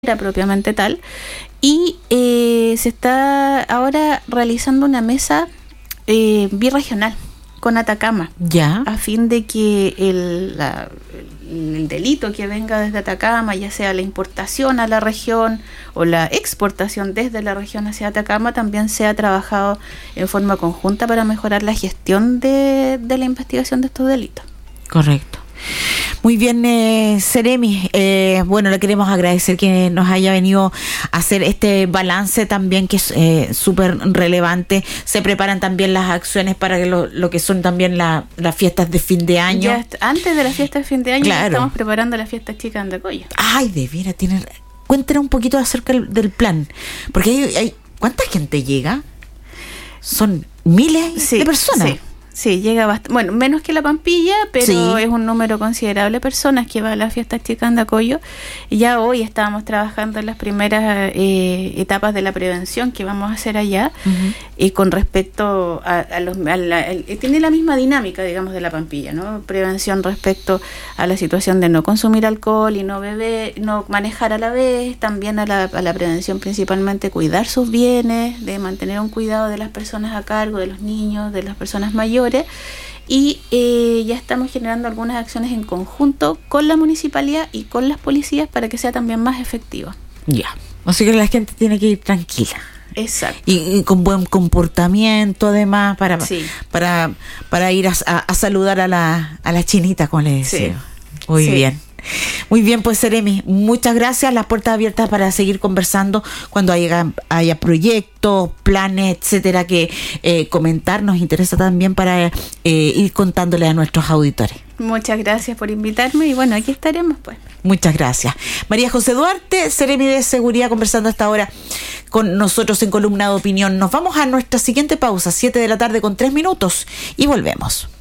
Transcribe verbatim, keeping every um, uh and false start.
propiamente tal, y eh, se está ahora realizando una mesa eh, birregional con Atacama, ya, a fin de que el, la, el delito que venga desde Atacama, ya sea la importación a la región o la exportación desde la región hacia Atacama, también sea trabajado en forma conjunta para mejorar la gestión de, de la investigación de estos delitos. Correcto. Muy bien, eh, Seremi, eh, bueno, le queremos agradecer que nos haya venido a hacer este balance también, que es eh, súper relevante. Se preparan también las acciones para que lo, lo que son también la, las fiestas de fin de año. Ya, antes de la fiesta de fin de año, claro, ya estamos preparando la fiesta chica de Andacoyo. Ay, de veras, tiene... Cuéntenos un poquito acerca del, del plan, porque hay, hay... ¿Cuánta gente llega? Son miles sí, de personas. Sí. Sí, llega bastante, bueno, menos que la Pampilla, pero sí, es un número considerable de personas que va a la fiesta chica Andacoyo. Ya hoy estábamos trabajando en las primeras eh, etapas de la prevención que vamos a hacer allá, uh-huh. y con respecto a, a los... A la, el, tiene la misma dinámica, digamos, de la Pampilla, ¿no? Prevención respecto a la situación de no consumir alcohol y no beber, no manejar a la vez, también a la, a la prevención principalmente cuidar sus bienes, de mantener un cuidado de las personas a cargo, de los niños, de las personas mayores. Y eh, ya estamos generando algunas acciones en conjunto con la municipalidad y con las policías para que sea también más efectiva. Ya, así que la gente tiene que ir tranquila. Exacto. Y, y con buen comportamiento además para sí. para para ir a, a, a saludar a la a la chinita, como le decía. Sí. Muy sí. bien. Muy bien, pues Seremi, muchas gracias. Las puertas abiertas para seguir conversando cuando haya, haya proyectos, planes, etcétera, que eh, comentar. Nos interesa también para eh, ir contándole a nuestros auditores. Muchas gracias por invitarme y bueno, aquí estaremos pues. Muchas gracias. María José Duarte, Seremi de Seguridad, conversando hasta ahora con nosotros en Columna de Opinión. Nos vamos a nuestra siguiente pausa, siete de la tarde con tres minutos, y volvemos.